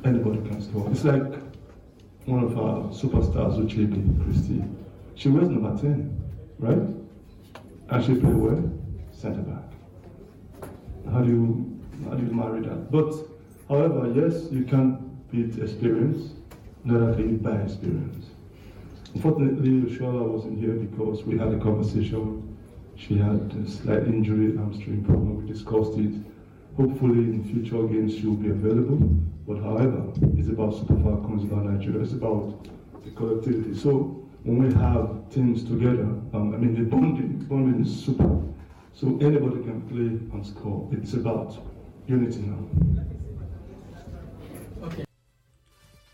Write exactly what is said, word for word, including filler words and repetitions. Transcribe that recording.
anybody can score. It's like one of our superstars, Uchebe Christie. She wears number ten, right? And she played well, centre back. How do you how do you marry that? But however, yes, you can beat experience, neither can you buy experience. Unfortunately, Oshoala wasn't here because we had a conversation. She had a slight injury, hamstring problem. We discussed it. Hopefully, in future games, she will be available. But however, it's about Super Falcons, it's about Nigeria, it's about the collectivity. So when we have teams together, um, I mean, the bonding, bonding is super. So anybody can play and score. It's about unity now.